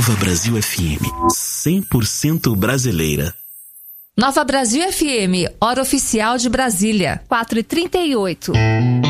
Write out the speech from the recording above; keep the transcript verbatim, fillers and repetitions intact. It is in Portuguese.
Nova Brasil F M, cem por cento brasileira. Nova Brasil F M, hora oficial de Brasília, quatro e trinta e oito.